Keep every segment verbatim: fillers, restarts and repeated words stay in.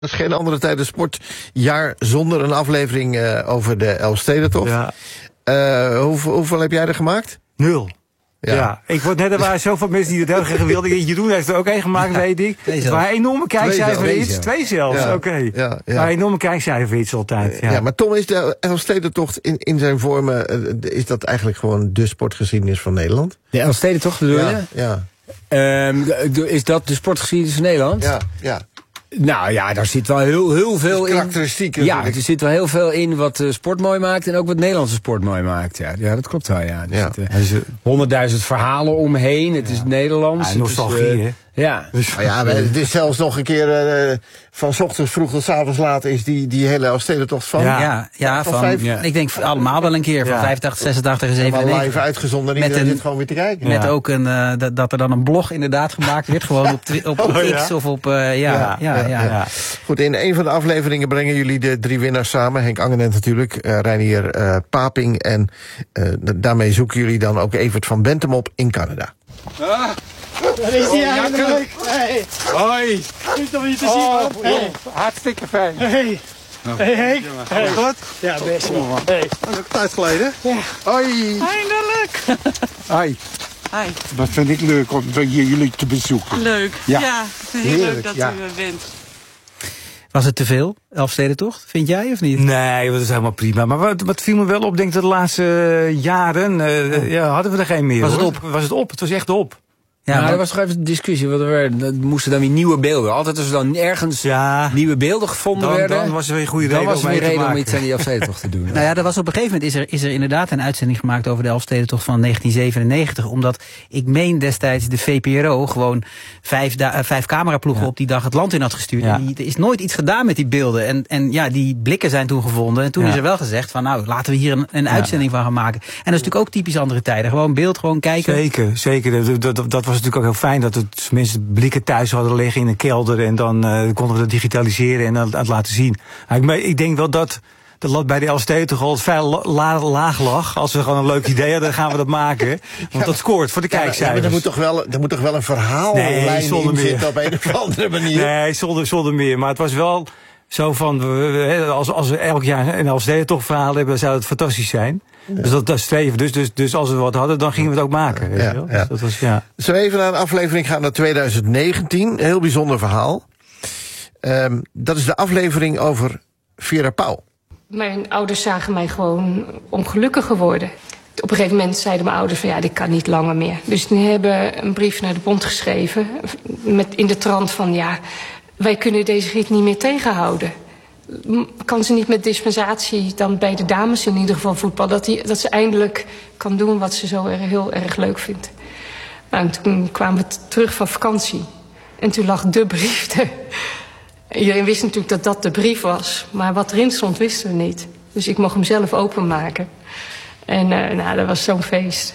Dat is geen andere tijden sportjaar zonder een aflevering uh, over de Elfstedentocht. Ja. Uh, hoeveel, hoeveel heb jij er gemaakt? Nul. Ja. ja, ik word net, er waren zoveel mensen die het heel graag wilden. Jeroen heeft er ook één gemaakt, ja, weet ik. Het waren enorme kijkcijferhits. Twee zelfs, ja. oké. Okay. Ja, ja. Maar enorme kijkcijferhits altijd. Ja. ja, maar Tom, is de Elfstedentocht in, in zijn vormen, uh, is dat eigenlijk gewoon de sportgeschiedenis van Nederland? De Elfstedentocht bedoel ja, je? Ja. Um, is dat de sportgeschiedenis van Nederland? Ja, ja. Nou ja, daar zit wel heel, heel veel in. Karakteristieken. Ja, er zit wel heel veel in wat uh, sport mooi maakt en ook wat Nederlandse sport mooi maakt. Ja, ja dat klopt wel, ja. Er ja. zitten honderdduizend verhalen omheen. Het ja. is Nederlands. Ja, nostalgie, is, uh, hè? Ja. Dus, oh ja, het is zelfs nog een keer uh, van 's ochtends vroeg tot 's avonds laat is die, die hele Elfstedentocht van. Ja, ja, ja van, van ja. ik denk allemaal wel een keer van ja. vijfentachtig, zesentachtig en zevenennegentig. Maar live uitgezonden en iedereen zit gewoon weer te kijken. Met ja. ook een, uh, dat, dat er dan een blog inderdaad gemaakt werd, gewoon op, op, op oh, X ja? of op, uh, ja, ja, ja, ja, ja. ja. Goed, in een van de afleveringen brengen jullie de drie winnaars samen. Henk Angenent natuurlijk, uh, Reinier uh, Paping en uh, daarmee zoeken jullie dan ook Evert van Bentham op in Canada. Ah. Dat is die eigenlijk. Hey. Hoi. Goed om je te zien, man. Oh, hey. Hartstikke fijn. Hey. Oh. Hey, hey. Hey. Goed? Ja, best wel. Hey. Dat is ook tijd geleden. Ja. Hoi. Eindelijk. Hoi. Hi. Dat vind ik leuk om jullie te bezoeken. Leuk. Ja, ja heel Heerlijk, leuk dat ja. u er bent. Was het te veel, Elfstedentocht, vind jij of niet? Nee, dat is helemaal prima. Maar wat, wat viel me wel op, denk ik, de laatste jaren uh, oh. ja, hadden we er geen meer. Was hoor. het op? Was het op? Het was echt op. Ja, maar, maar er was toch even een discussie, want er moesten dan weer nieuwe beelden. Altijd als er dan ergens ja, nieuwe beelden gevonden dan, werden, dan was er weer een goede reden, dan was er weer reden om iets aan die Elfstedentocht te doen. Nou ja, er was op een gegeven moment is er, is er inderdaad een uitzending gemaakt over de Elfstedentocht van negentien zevenennegentig. Omdat ik meen destijds de V P R O gewoon vijf, da- vijf cameraploegen ja. op die dag het land in had gestuurd. Ja. En die, er is nooit iets gedaan met die beelden. En, en ja, die blikken zijn toen gevonden. En toen ja. is er wel gezegd van nou, laten we hier een, een ja. uitzending van gaan maken. En dat is natuurlijk ook typisch andere tijden. Gewoon beeld, gewoon kijken. Zeker, zeker. Dat, dat, dat was natuurlijk ook heel fijn dat het mensen blikken thuis hadden liggen in een kelder en dan uh, konden we dat digitaliseren en dat, dat laten zien. Ik, ik denk wel dat de lat bij de Elfsteden toch al veel la, laag lag. Als we gewoon een leuk idee hadden, dan gaan we dat maken. Want dat scoort voor de kijkcijfers. Ja, maar er moet toch wel, er moet toch wel een verhaallijn nee, in zitten op een of andere manier. Nee, zonder, zonder meer. Maar het was wel zo van, als, als we elk jaar een Elfsteden toch verhaal hebben, zou het fantastisch zijn. Ja. Dus dat, dat streven. Dus, dus, dus als we wat hadden, dan gingen we het ook maken. Weet ja, je wel? Ja. Dus dat was, ja. Zullen we even naar een aflevering gaan naar twintig negentien. Een heel bijzonder verhaal. Um, dat is de aflevering over Vera Pauw. Mijn ouders zagen mij gewoon ongelukkiger worden. Op een gegeven moment zeiden mijn ouders van ja, dit kan niet langer meer. Dus die hebben een brief naar de bond geschreven. Met in de trant van ja, wij kunnen deze giet niet meer tegenhouden. Kan ze niet met dispensatie dan bij de dames in ieder geval voetbal... dat, die, dat ze eindelijk kan doen wat ze zo er, heel erg leuk vindt. Nou, en toen kwamen we terug van vakantie. En toen lag de brief er. Iedereen wist natuurlijk dat dat de brief was. Maar wat erin stond, wisten we niet. Dus ik mocht hem zelf openmaken. En uh, nou, dat was zo'n feest.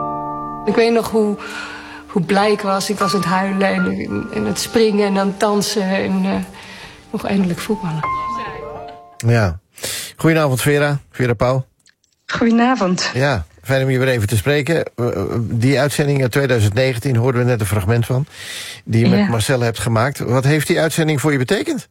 Ik weet nog hoe, hoe blij ik was. Ik was aan het huilen en, en het springen en aan het dansen. En uh, nog eindelijk voetballen. Ja. Goedenavond, Vera. Vera Pauw. Goedenavond. Ja, fijn om je weer even te spreken. Die uitzending uit twintig negentien hoorden we net een fragment van. Die je ja. met Marcel hebt gemaakt. Wat heeft die uitzending voor je betekend?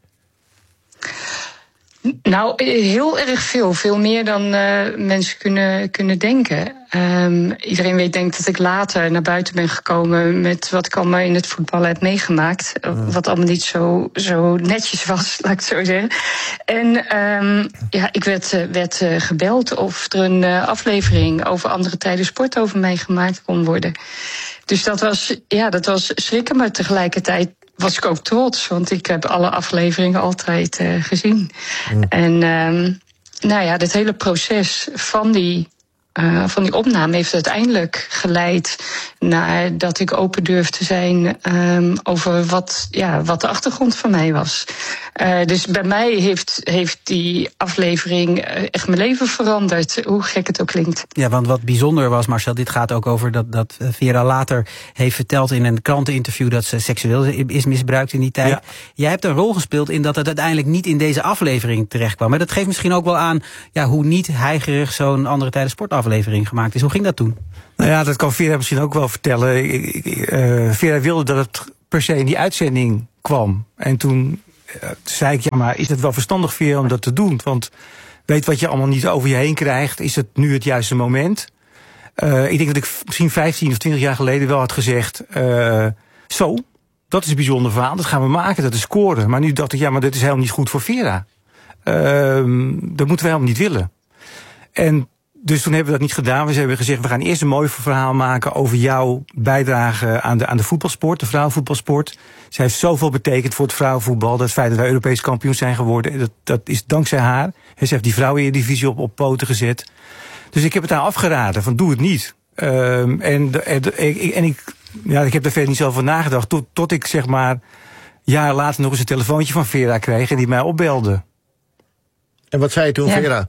Nou, heel erg veel. Veel meer dan uh, mensen kunnen, kunnen denken. Um, iedereen weet denkt dat ik later naar buiten ben gekomen met wat ik allemaal in het voetbal heb meegemaakt. Mm. Wat allemaal niet zo, zo netjes was, laat ik het zo zeggen. En um, ja, ik werd, uh, werd uh, gebeld of er een uh, aflevering over andere tijden sport over mij gemaakt kon worden. Dus dat was, ja, dat was schrikken, maar tegelijkertijd was ik ook trots, want ik heb alle afleveringen altijd uh, gezien. Mm. En um, nou ja, dit hele proces van die, uh, van die opname heeft uiteindelijk geleid naar dat ik open durf te zijn um, over wat, ja, wat de achtergrond van mij was. Uh, dus bij mij heeft, heeft die aflevering echt mijn leven veranderd, hoe gek het ook klinkt. Ja, want wat bijzonder was, Marcel, dit gaat ook over dat, dat Vera later heeft verteld in een kranteninterview dat ze seksueel is misbruikt in die tijd. Ja. Jij hebt een rol gespeeld in dat het uiteindelijk niet in deze aflevering terecht kwam. Maar dat geeft misschien ook wel aan ja, hoe niet heigerig zo'n andere tijden sportaflevering gemaakt is. Hoe ging dat toen? Nou ja, dat kan Vera misschien ook wel vertellen. Uh, Vera wilde dat het per se in die uitzending kwam. En toen uh, toen zei ik, ja, maar is het wel verstandig voor je om dat te doen? Want weet wat je allemaal niet over je heen krijgt. Is het nu het juiste moment? Uh, ik denk dat ik misschien vijftien of twintig jaar geleden wel had gezegd, uh, zo, dat is een bijzonder verhaal, dat gaan we maken, dat is scoren. Maar nu dacht ik, ja, maar dit is helemaal niet goed voor Vera. Uh, dat moeten we helemaal niet willen. En dus toen hebben we dat niet gedaan. We hebben gezegd, we gaan eerst een mooi verhaal maken over jouw bijdrage aan de, aan de voetbalsport, de vrouwenvoetbalsport. Zij heeft zoveel betekend voor het vrouwenvoetbal. Dat feit dat wij Europees kampioen zijn geworden, dat, dat is dankzij haar. Ze heeft die vrouwendivisie op, op poten gezet. Dus ik heb het haar afgeraden, van doe het niet. Um, en, en, en ik, ja, ik heb er verder niet zo over nagedacht, tot, tot ik zeg maar jaar later nog eens een telefoontje van Vera kreeg en die mij opbelde. En wat zei je toen, ja. Vera?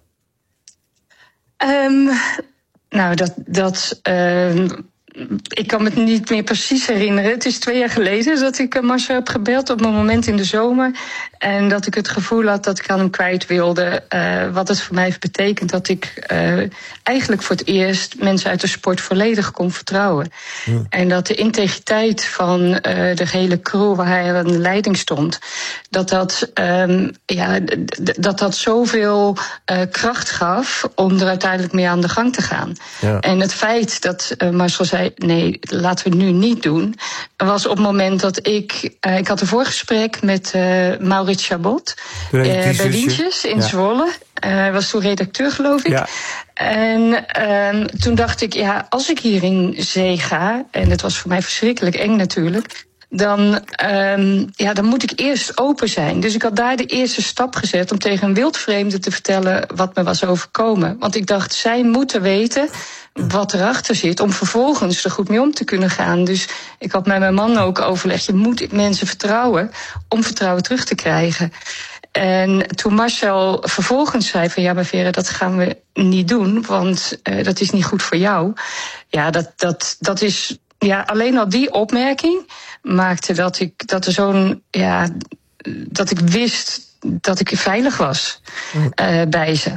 Um, nou, dat... dat um, ik kan me het niet meer precies herinneren. Het is twee jaar geleden dat ik Marcel heb gebeld op een moment in de zomer. En dat ik het gevoel had dat ik aan hem kwijt wilde. Uh, wat het voor mij heeft betekend dat ik uh, eigenlijk voor het eerst mensen uit de sport volledig kon vertrouwen. Ja. En dat de integriteit van uh, de hele crew waar hij aan de leiding stond, dat dat, um, ja, d- dat, dat zoveel uh, kracht gaf om er uiteindelijk mee aan de gang te gaan. Ja. En het feit dat uh, Marcel zei, nee, laten we het nu niet doen, was op het moment dat ik... Uh, ik had een voorgesprek met uh, Maurits Chabot uh, bij Wientjes in ja. Zwolle. Hij uh, was toen redacteur, geloof ik. Ja. En uh, toen dacht ik, ja, als ik hier in zee ga, en het was voor mij verschrikkelijk eng natuurlijk, dan, um, ja, dan moet ik eerst open zijn. Dus ik had daar de eerste stap gezet om tegen een wildvreemde te vertellen wat me was overkomen. Want ik dacht, zij moeten weten wat erachter zit, om vervolgens er goed mee om te kunnen gaan. Dus ik had met mijn man ook overlegd, je moet mensen vertrouwen om vertrouwen terug te krijgen. En toen Marcel vervolgens zei van, ja, maar Vera, dat gaan we niet doen, want uh, dat is niet goed voor jou. Ja, dat, dat, dat is, ja, alleen al die opmerking maakte dat ik, dat er zo'n, ja, dat ik wist dat ik veilig was uh, bij ze.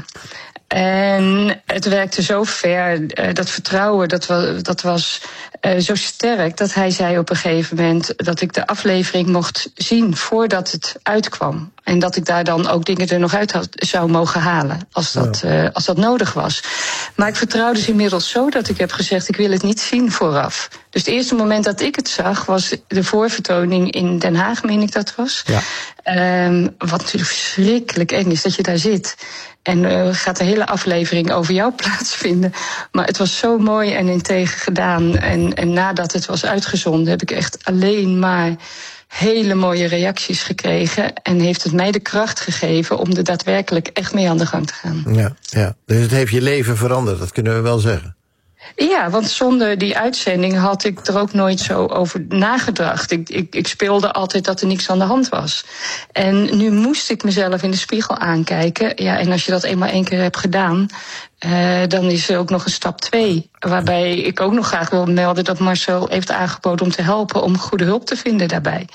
En het werkte zo ver, uh, dat vertrouwen, dat, wa- dat was uh, zo sterk, dat hij zei op een gegeven moment dat ik de aflevering mocht zien voordat het uitkwam. En dat ik daar dan ook dingen er nog uit had, zou mogen halen, als dat, uh, als dat nodig was. Maar ik vertrouwde ze inmiddels zo dat ik heb gezegd, ik wil het niet zien vooraf. Dus het eerste moment dat ik het zag, was de voorvertoning in Den Haag, meen ik dat was. Ja. Um, wat natuurlijk verschrikkelijk eng is, dat je daar zit. En uh, gaat de hele aflevering over jou plaatsvinden. Maar het was zo mooi en integer gedaan. En, en nadat het was uitgezonden, heb ik echt alleen maar hele mooie reacties gekregen. En heeft het mij de kracht gegeven om er daadwerkelijk echt mee aan de gang te gaan. Ja, ja. Dus het heeft je leven veranderd, dat kunnen we wel zeggen. Ja, want zonder die uitzending had ik er ook nooit zo over nagedacht. Ik, ik, ik speelde altijd dat er niks aan de hand was. En nu moest ik mezelf in de spiegel aankijken. Ja, en als je dat eenmaal één keer hebt gedaan, uh, dan is er ook nog een stap twee. Waarbij ik ook nog graag wil melden dat Marcel heeft aangeboden om te helpen om goede hulp te vinden daarbij.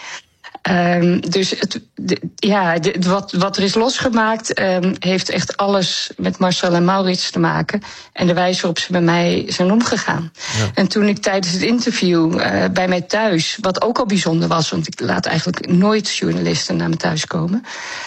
Um, dus het, de, ja, de, wat, wat er is losgemaakt, um, heeft echt alles met Marcel en Maurits te maken. En de wijze waarop ze bij mij zijn omgegaan. Ja. En toen ik tijdens het interview uh, bij mij thuis, wat ook al bijzonder was, want ik laat eigenlijk nooit journalisten naar me thuis komen.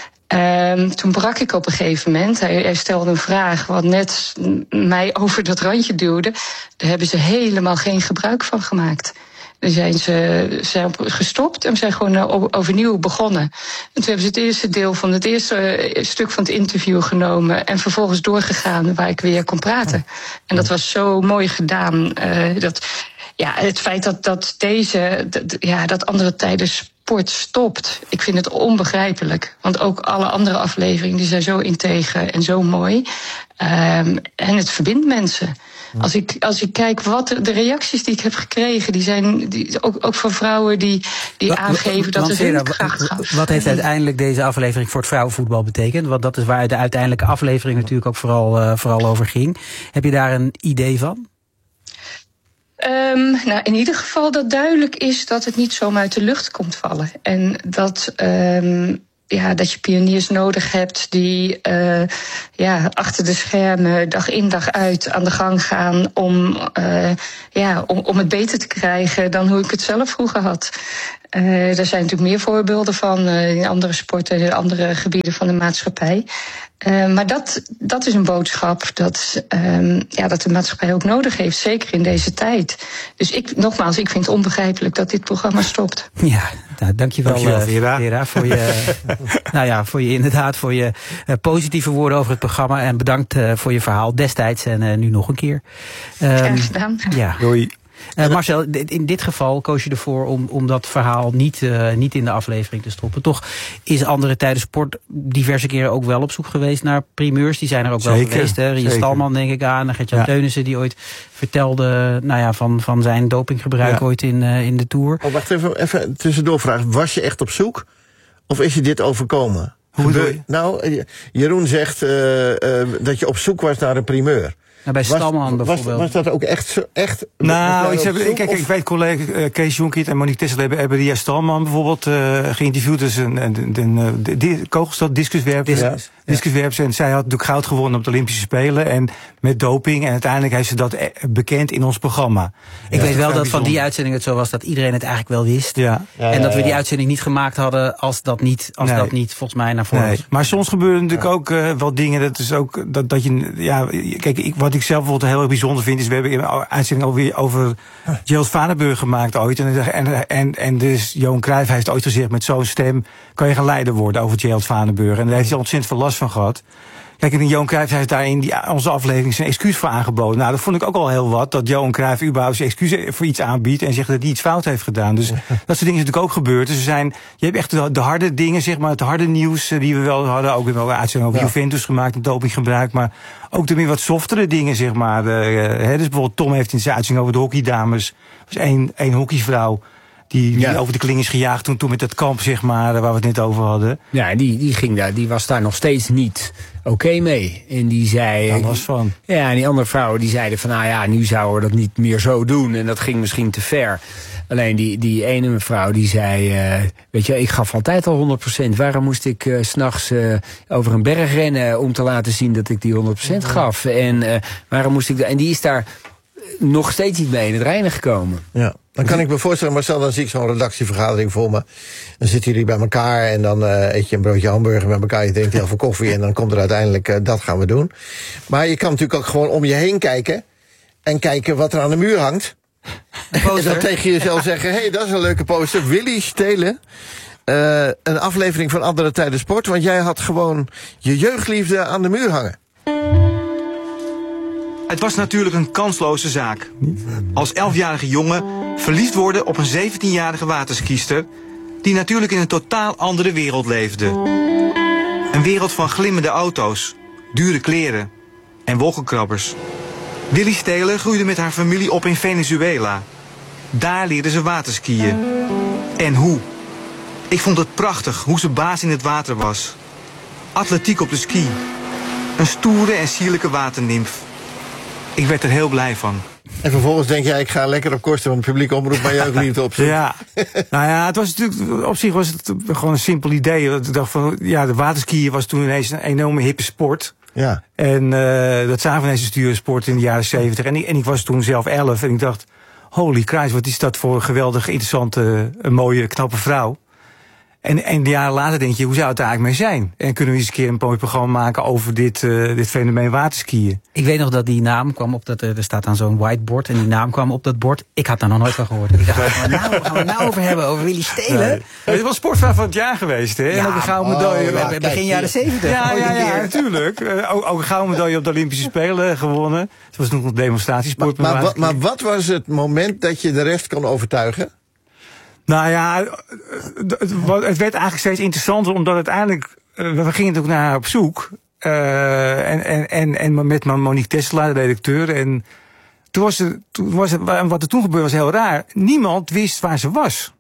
Um, toen brak ik op een gegeven moment. Hij, hij stelde een vraag wat net mij over dat randje duwde. Daar hebben ze helemaal geen gebruik van gemaakt. Dan zijn ze zijn gestopt en we zijn gewoon overnieuw begonnen. En toen hebben ze het eerste deel van het eerste stuk van het interview genomen en vervolgens doorgegaan waar ik weer kon praten. En dat was zo mooi gedaan. Uh, dat, ja, het feit dat, dat deze, dat, ja, dat andere tijden sport stopt, ik vind het onbegrijpelijk. Want ook alle andere afleveringen die zijn zo integer en zo mooi. Um, en het verbindt mensen. Als ik, als ik kijk wat de reacties die ik heb gekregen, die zijn die, ook, ook van vrouwen die, die wat, aangeven dat het hun kracht gaf. Wat heeft uiteindelijk deze aflevering voor het vrouwenvoetbal betekend? Want dat is waar de uiteindelijke aflevering natuurlijk ook vooral, uh, vooral over ging. Heb je daar een idee van? Um, nou, in ieder geval dat duidelijk is dat het niet zomaar uit de lucht komt vallen. En dat, um, ja, dat je pioniers nodig hebt die uh, ja, achter de schermen dag in dag uit aan de gang gaan om, uh, ja, om, om het beter te krijgen dan hoe ik het zelf vroeger had. Uh, er zijn natuurlijk meer voorbeelden van uh, in andere sporten en in andere gebieden van de maatschappij. Uh, maar dat, dat is een boodschap dat, um, ja, dat de maatschappij ook nodig heeft, zeker in deze tijd. Dus ik, nogmaals, ik vind het onbegrijpelijk dat dit programma stopt. Ja, nou, dankjewel, dankjewel uh, Vera. Vera, voor je, nou ja, voor je inderdaad, voor je uh, positieve woorden over het programma. En bedankt uh, voor je verhaal destijds en uh, nu nog een keer. Um, Graag gedaan. Ja. Doei. Uh, Marcel, in dit geval koos je ervoor om, om dat verhaal niet, uh, niet in de aflevering te stoppen. Toch is Andere Tijden Sport diverse keren ook wel op zoek geweest naar primeurs. Die zijn er ook zeker, wel geweest. Hè? Rie Stalman denk ik aan. Gert-Jan ja. Teunissen die ooit vertelde nou ja, van, van zijn dopinggebruik ja. ooit in, uh, in de Tour. Oh, wacht even, even tussendoor vragen. Was je echt op zoek? Of is je dit overkomen? Hoe bedoel je? Nou, Jeroen zegt uh, uh, dat je op zoek was naar een primeur. Nou, bij Stalman bijvoorbeeld. Was, was dat ook echt zo? Echt, nou, ik, heb, zoek, kijk, ik weet collega uh, Kees Jonkiet en Monique Tessel hebben, hebben Ria Stalman bijvoorbeeld uh, geïnterviewd. Dus een, een, een, een Kogelstad discuswerpers. Ja. discuswerpers. En zij had natuurlijk goud gewonnen op de Olympische Spelen. En met doping. En uiteindelijk heeft ze dat bekend in ons programma. Ik ja, weet wel dat van die uitzending het zo was dat iedereen het eigenlijk wel wist. Ja. Ja, en dat we die uitzending niet gemaakt hadden als dat niet, als nee. dat niet volgens mij naar voren nee. was. Maar soms gebeuren natuurlijk ja. ook uh, wel dingen. Dat is ook dat, dat je. Ja, kijk, ik, wat ik zelf bijvoorbeeld heel erg bijzonder vind, is we hebben een uitzending over, over Gerald Vanenburg gemaakt ooit. En, en, en, en dus Johan Cruijff heeft ooit gezegd, met zo'n stem kan je geleider worden over Gerald Vanenburg. En daar heeft hij ontzettend veel last van gehad. Kijk, en Johan Cruijff heeft daar in die, onze aflevering zijn excuus voor aangeboden. Nou, dat vond ik ook al heel wat, dat Johan Cruijff überhaupt zijn excuus voor iets aanbiedt en zegt dat hij iets fout heeft gedaan. Dus dat soort dingen is natuurlijk ook gebeurd. Dus er zijn, je hebt echt de, de harde dingen, zeg maar, het harde nieuws die we wel hadden. Ook wel een uitzending over ja. Juventus gemaakt, met dopinggebruik. Maar ook de meer wat softere dingen, zeg maar. Uh, hè, dus bijvoorbeeld Tom heeft in zijn uitzending over de hockeydames. Er was één, één hockeyvrouw. Die, die ja. over de kling is gejaagd toen, toen met dat kamp, zeg maar, waar we het net over hadden. Ja, die, die, ging daar, die was daar nog steeds niet oké okay mee. En die zei... Daar was van. Ja, en die andere vrouwen die zeiden van, nou ja, nu zouden we dat niet meer zo doen. En dat ging misschien te ver. Alleen die, die ene mevrouw die zei, uh, weet je, ik gaf altijd al honderd procent. Waarom moest ik uh, 's nachts uh, over een berg rennen om te laten zien dat ik die honderd procent gaf? En uh, waarom moest ik... En die is daar nog steeds niet mee in het reinen gekomen. Ja. Dan kan ik me voorstellen, Marcel, dan zie ik zo'n redactievergadering voor me. Dan zitten jullie bij elkaar en dan uh, eet je een broodje hamburger met elkaar. Je drinkt heel veel koffie en dan komt er uiteindelijk, uh, dat gaan we doen. Maar je kan natuurlijk ook gewoon om je heen kijken. En kijken wat er aan de muur hangt. En dan tegen jezelf zeggen, hé, hey, dat is een leuke poster. Willy Stelen. Uh, een aflevering van Andere Tijden Sport. Want jij had gewoon je jeugdliefde aan de muur hangen. Het was natuurlijk een kansloze zaak. Als elfjarige jongen verliefd worden op een zeventienjarige waterskiester, die natuurlijk in een totaal andere wereld leefde. Een wereld van glimmende auto's, dure kleren en wolkenkrabbers. Willy Stelen groeide met haar familie op in Venezuela. Daar leerde ze waterskiën. En hoe? Ik vond het prachtig hoe ze baas in het water was. Atletiek op de ski. Een stoere en sierlijke waternimf. Ik werd er heel blij van. En vervolgens denk jij, ik ga lekker op kosten van het publieke omroep mijn jeugdliefde opzoeken. Ja, nou ja, het was natuurlijk, op zich was het gewoon een simpel idee. Ik dacht van, ja, de waterskiën was toen ineens een enorme hippe sport. Ja. En uh, dat zagen we ineens een stuursport in de jaren zeventig. En ik, en ik was toen zelf elf en ik dacht, holy Christ, wat is dat voor een geweldig interessante, een mooie, knappe vrouw. En, en jaren later denk je, hoe zou het er eigenlijk mee zijn? En kunnen we eens een keer een mooi programma maken over dit, uh, dit fenomeen waterskiën? Ik weet nog dat die naam kwam op dat, er staat dan zo'n whiteboard en die naam kwam op dat bord. Ik had daar nog nooit van gehoord. Ik dacht, waar nou, gaan we het nou over hebben? Over Willy Stelen? Nee. Het was sportvrouw van het jaar geweest, hè? Ja, en ook een gouden medaille. Oh, ja, begin jaren zeventig. Ja, ja, ja, ja, natuurlijk. Uh, ook, ook een gouden medaille op de Olympische Spelen gewonnen. Het was nog een demonstratiesport. Maar, maar, maar, maar wat was het moment dat je de rest kon overtuigen? Nou ja, het werd eigenlijk steeds interessanter, omdat uiteindelijk, we gingen ook naar haar op zoek. Uh, en, en, en, en met Monique Tessel, de redacteur. En toen was het, toen was het, wat er toen gebeurde was heel raar. Niemand wist waar ze was.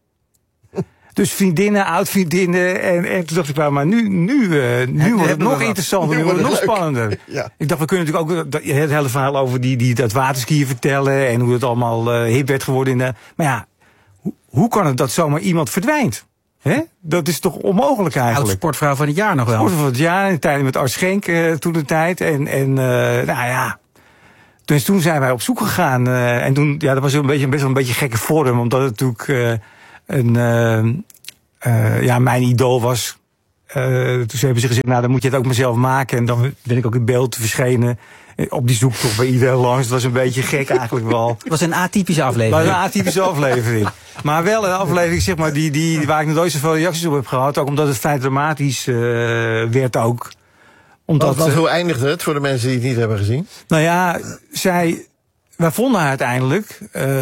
Dus vriendinnen, oud-vriendinnen. En, en toen dacht ik, maar nu, nu, uh, nu wordt het nog interessanter, nu wordt het nog spannender. Ja. Ik dacht, we kunnen natuurlijk ook het hele verhaal over die, die, dat waterskiën vertellen. En hoe het allemaal uh, hip werd geworden. In de, maar ja, hoe, hoe kan het dat zomaar iemand verdwijnt? Hè? Dat is toch onmogelijk eigenlijk. Oud sportvrouw van het jaar nog wel. Sportvrouw van het jaar, in de tijd met Art Schenk uh, toen de tijd. En, en uh, nou ja, dus toen zijn wij op zoek gegaan. Uh, en toen, ja, dat was een beetje, best wel een beetje gekke vorm, omdat het natuurlijk uh, een uh, uh, ja, mijn idool was. Uh, toen hebben ze gezegd, nou dan moet je het ook maar zelf maken. En dan ben ik ook in beeld verschenen. Op die zoektocht bij iedereen langs. Het was een beetje gek eigenlijk wel. Het was een atypische aflevering. Het was een atypische aflevering. Maar wel een aflevering zeg maar, die, die, waar ik nog nooit zoveel reacties op heb gehad. Ook omdat het vrij dramatisch uh, werd ook. Omdat, want, want hoe eindigde het voor de mensen die het niet hebben gezien? Nou ja, zij... Wij vonden haar uiteindelijk.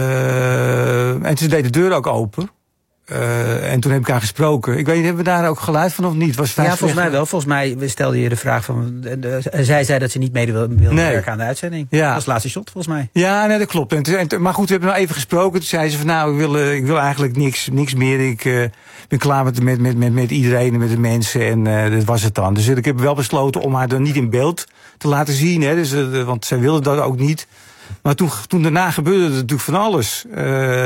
Uh, en ze deed de deur ook open. Uh, en toen heb ik haar gesproken. Ik weet niet, hebben we daar ook geluid van of niet? Was ja, volgens mij wel. Volgens mij stelde je de vraag van... De, de, zij zei dat ze niet mede wilde wil nee. werken aan de uitzending. Ja. Dat was de laatste shot, volgens mij. Ja, nee, dat klopt. En, en, maar goed, we hebben nou even gesproken. Toen zei ze van, nou, ik wil, uh, ik wil eigenlijk niks, niks meer. Ik uh, ben klaar met, met, met, met, met iedereen en met de mensen. En uh, dat was het dan. Dus ik heb wel besloten om haar dan niet in beeld te laten zien. Hè, dus, uh, want zij wilde dat ook niet. Maar toen, toen daarna gebeurde er natuurlijk van alles. Uh,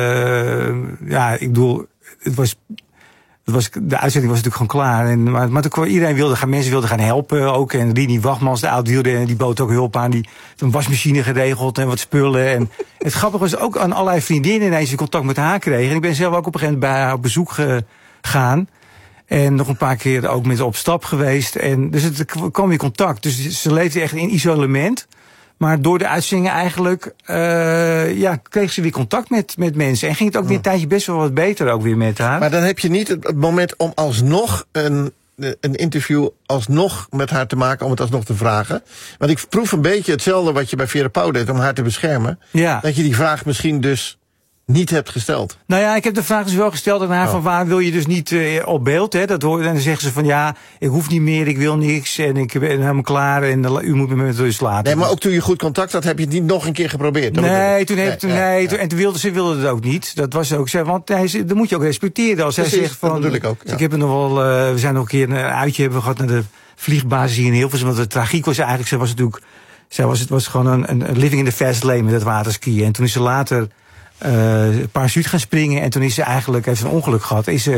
ja, ik bedoel... Het was, het was, de uitzending was natuurlijk gewoon klaar. En, maar, maar toen, iedereen wilde gaan, mensen wilden gaan helpen ook. En Rini Wachtmans, de oud-wielrenner, die bood ook hulp aan. Die had een wasmachine geregeld en wat spullen. En het grappige was ook aan allerlei vriendinnen ineens in contact met haar kregen. En ik ben zelf ook op een gegeven moment bij haar op bezoek gegaan. En nog een paar keer ook met haar op stap geweest. En dus het kwam in contact. Dus ze leefde echt in isolement. Maar door de uitzendingen eigenlijk uh, ja, kreeg ze weer contact met, met mensen. En ging het ook weer een tijdje best wel wat beter ook weer met haar. Maar dan heb je niet het, het moment om alsnog een, een interview alsnog met haar te maken, om het alsnog te vragen. Want ik proef een beetje hetzelfde wat je bij Vera Pauw deed om haar te beschermen. Ja. Dat je die vraag misschien dus niet hebt gesteld. Nou ja, ik heb de vraag dus wel gesteld aan haar, oh. van waar wil je dus niet uh, op beeld, hè? Dat hoor, en dan zeggen ze van ja, ik hoef niet meer, ik wil niks en ik ben helemaal klaar en uh, u moet me met rust laten. Nee, maar ook toen je goed contact had, heb je het niet nog een keer geprobeerd? Nee, toen heb, nee, nee, nee, nee. En toen wilde ze wilde het ook niet. Dat was ook zo, want hij, dat moet je ook respecteren. Als hij Precies, zegt van, dat bedoel ik ook. Ja. Ik heb er nog wel, uh, we zijn nog een keer een uitje hebben gehad naar de vliegbasis hier in Hilversum, want de tragiek was eigenlijk, ze was natuurlijk, zij was, het was gewoon een, een living in the fast lane met het waterskiën. En toen is ze later Uh, parachute gaan springen en toen is ze eigenlijk, heeft ze een ongeluk gehad. Is ze